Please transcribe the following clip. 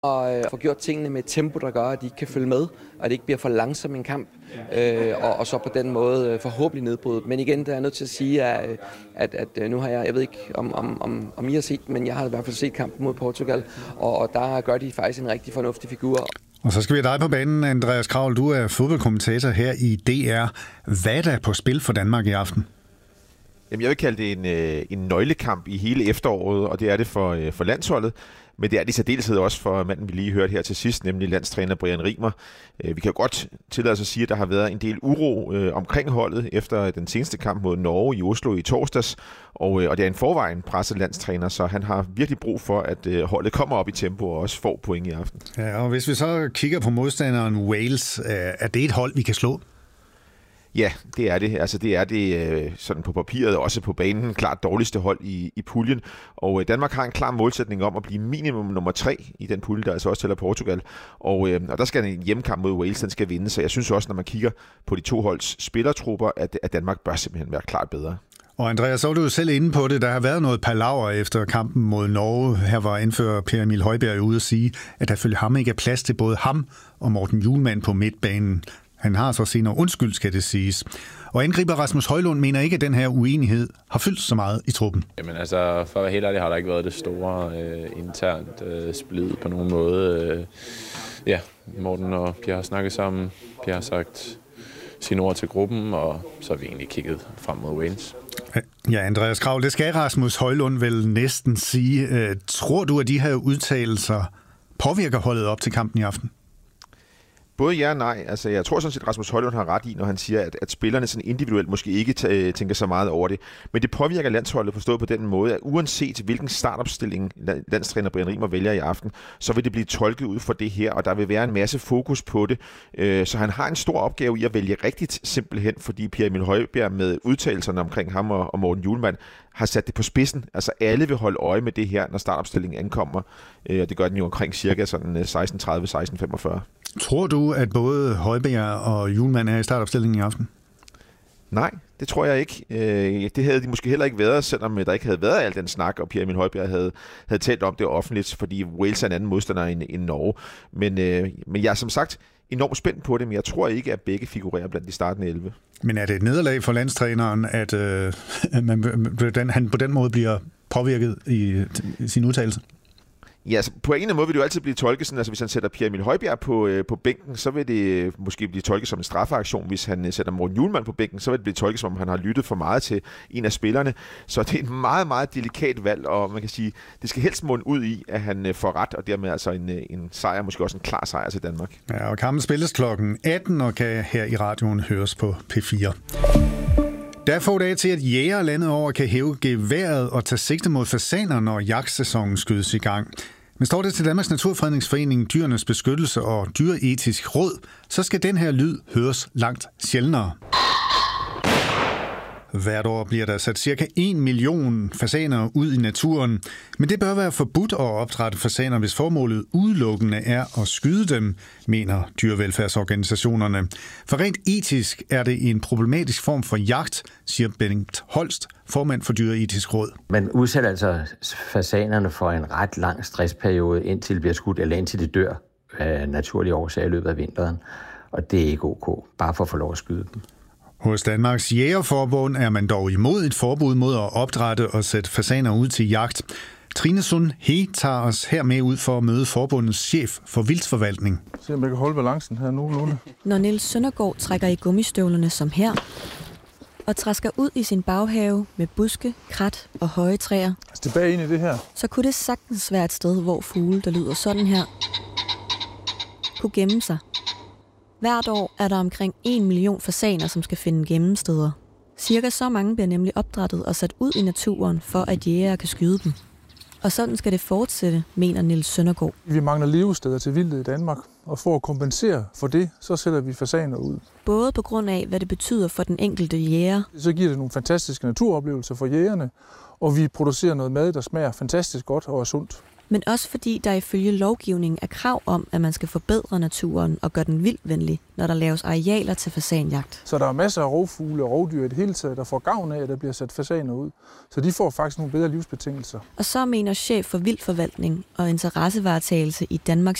Og få gjort tingene med et tempo, der gør, at de ikke kan følge med, og at det ikke bliver for langsom en kamp, og så på den måde forhåbentlig nedbryde. Men igen, der er nødt til at sige, at nu har jeg ved ikke om I har set, men jeg har i hvert fald set kampen mod Portugal, og der gør de faktisk en rigtig fornuftig figur. Og så skal vi have dig på banen, Andreas Kraul. Du er fodboldkommentator her i DR. Hvad er der på spil for Danmark i aften? Jamen, jeg vil kalde det en nøglekamp i hele efteråret, og det er det for landsholdet. Men det er det i særdeleshed også for manden, vi lige hørte her til sidst, nemlig landstræner Brian Rimer. Vi kan jo godt tillade os at sige, at der har været en del uro omkring holdet efter den seneste kamp mod Norge i Oslo i torsdags. Og det er en forvejen presset landstræner, så han har virkelig brug for, at holdet kommer op i tempo og også får point i aften. Ja, og hvis vi så kigger på modstanderen Wales, er det et hold, vi kan slå? Ja, det er det. Altså, det er det sådan på papiret, også på banen, klart dårligste hold i puljen. Og Danmark har en klar målsætning om at blive minimum nummer 3 i den pulje, der altså også tæller Portugal. Og der skal en hjemmekamp mod Wales, den skal vinde. Så jeg synes også, når man kigger på de to holds spillertrupper, at Danmark bør simpelthen være klart bedre. Og Andreas, så var du jo selv inde på det. Der har været noget palaver efter kampen mod Norge. Her var anfører Per Emil Højbjerg ude at sige, at der følge ham ikke er plads til både ham og Morten Hjulmand på midtbanen. Han har så senere undskyld, skal det siges. Og angriber Rasmus Højlund mener ikke, at den her uenighed har fyldt så meget i truppen. Jamen altså, for at være helt ærlig, har der ikke været det store internt splid på nogen måde. Morten og Pierre har snakket sammen. Pierre har sagt sine ord til gruppen, og så har vi egentlig kigget frem mod Wales. Ja, Andreas Kraul, det skal Rasmus Højlund vel næsten sige. Tror du, at de her udtalelser påvirker holdet op til kampen i aften? Både ja og nej. Altså, jeg tror sådan set, at Rasmus Højlund har ret i, når han siger, at spillerne sådan individuelt måske ikke tænker så meget over det. Men det påvirker landsholdet forstået på den måde, at uanset hvilken startopstilling landstræner Brian Rimer vælger i aften, så vil det blive tolket ud for det her, og der vil være en masse fokus på det. Så han har en stor opgave i at vælge rigtigt simpelthen, fordi Per Emil Højbjerg med udtalelserne omkring ham og Morten Hjulmand har sat det på spidsen. Altså alle vil holde øje med det her, når startopstillingen ankommer. Og det gør den jo omkring cirka sådan 16:30-16:45. Tror du, at både Højbjerg og Hjulmand er i startopstillingen i aften? Nej, det tror jeg ikke. Det havde de måske heller ikke været, selvom der ikke havde været al den snak, og Pierre Emil Højbjerg havde talt om det offentligt, fordi Wales er en anden modstander end Norge. Men jeg er som sagt enormt spændt på det, men jeg tror ikke, at begge figurerer blandt de startende 11. Men er det et nederlag for landstræneren, at han på den måde bliver påvirket i sin udtalelse? Ja, altså, på en eller anden måde vil det jo altid blive tolket sådan, altså hvis han sætter Pierre Emil Højbjerg på bænken, så vil det måske blive tolket som en straffeaktion. Hvis han sætter Morten Hjulmand på bænken, så vil det blive tolket som om han har lyttet for meget til en af spillerne. Så det er et meget, meget delikat valg, og man kan sige, det skal helst munde ud i, at han får ret, og dermed altså en sejr, måske også en klar sejr til Danmark. Ja, og kampen spilles klokken 18 og kan her i radioen høres på P4. Der er få dage til, at jæger landet over kan hæve geværet og tage sigte mod fasaner, når jagtsæsonen skydes i gang. Men står det til Danmarks Naturfredningsforening, Dyrenes Beskyttelse og Dyreetisk Råd, så skal den her lyd høres langt sjældnere. Hvert år bliver der sat ca. 1 million fasaner ud i naturen, men det bør være forbudt at opdrætte fasaner, hvis formålet udelukkende er at skyde dem, mener dyrevelfærdsorganisationerne. For rent etisk er det en problematisk form for jagt, siger Bengt Holst, formand for Dyreetisk Råd. Man udsætter altså fasanerne for en ret lang stressperiode, indtil det bliver skudt, eller indtil det dør af naturlige årsager i løbet af vinteren. Og det er ikke ok, bare for at få lov at skyde dem. Hos Danmarks Jægerforbund er man dog imod et forbud mod at opdrætte og sætte fasaner ud til jagt. Trine Sund He tager os her med ud for at møde forbundets chef for vildtforvaltning. Se om jeg kan holde balancen her nogenlunde. Når Niels Søndergaard trækker i gummistøvlerne som her, og træsker ud i sin baghave med buske, krat og høje træer, tilbage ind i det her, så kunne det sagtens være et sted, hvor fugle, der lyder sådan her, kunne gemme sig. Hvert år er der omkring 1 million fasaner, som skal finde gemmesteder. Cirka så mange bliver nemlig opdrættet og sat ud i naturen, for at jægere kan skyde dem. Og sådan skal det fortsætte, mener Niels Søndergaard. Vi mangler levesteder til vildtet i Danmark, og for at kompensere for det, så sætter vi fasaner ud. Både på grund af, hvad det betyder for den enkelte jæger. Så giver det nogle fantastiske naturoplevelser for jægerne, og vi producerer noget mad, der smager fantastisk godt og er sundt. Men også fordi der ifølge lovgivningen er krav om, at man skal forbedre naturen og gøre den vildvenlig, når der laves arealer til fasanjagt. Så der er masser af rovfugle og rovdyr i det hele taget, der får gavn af, at der bliver sat fasaner ud. Så de får faktisk nogle bedre livsbetingelser. Og så mener chef for vildforvaltning og interessevaretagelse i Danmarks